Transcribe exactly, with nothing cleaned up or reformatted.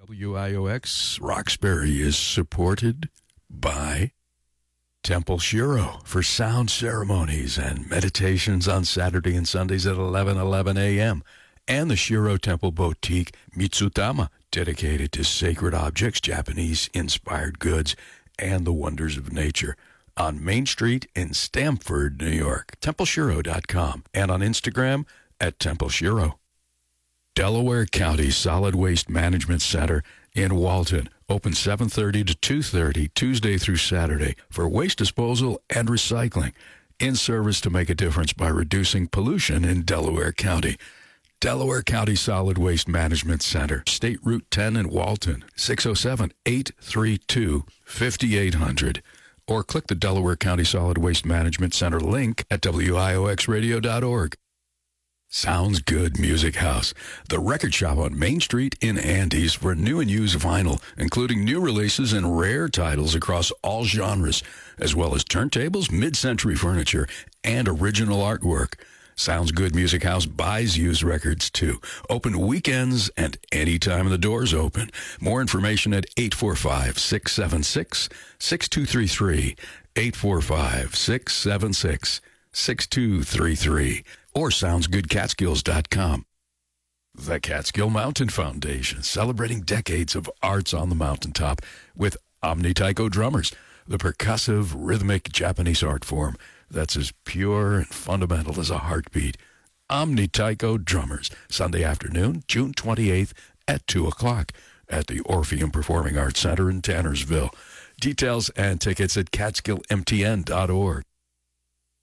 W I O X Roxbury is supported by Temple Shiro for sound ceremonies and meditations on Saturday and Sundays at eleven eleven a.m. and the Shiro Temple Boutique Mitsutama, dedicated to sacred objects, Japanese-inspired goods, and the wonders of nature, on Main Street in Stamford, New York. temple shiro dot com, and on Instagram at Temple Shiro. Delaware County Solid Waste Management Center in Walton, open seven thirty to two thirty Tuesday through Saturday for waste disposal and recycling, in service to make a difference by reducing pollution in Delaware County. Delaware County Solid Waste Management Center, State Route ten in Walton, six oh seven, eight three two, five eight zero zero, or click the Delaware County Solid Waste Management Center link at W I O X radio dot org. Sounds Good Music House, the record shop on Main Street in Andes for new and used vinyl, including new releases and rare titles across all genres, as well as turntables, mid-century furniture, and original artwork. Sounds Good Music House buys used records, too. Open weekends and any time the door's open. More information at eight four five, six seven six, six two three three, eight four five, six seven six, six two three three, or sounds good catskills dot com. The Catskill Mountain Foundation, celebrating decades of arts on the mountaintop with Omni Taiko drummers, the percussive, rhythmic Japanese art form that's as pure and fundamental as a heartbeat. Omni Taiko drummers, Sunday afternoon, June twenty-eighth at two o'clock at the Orpheum Performing Arts Center in Tannersville. Details and tickets at catskill m t n dot org.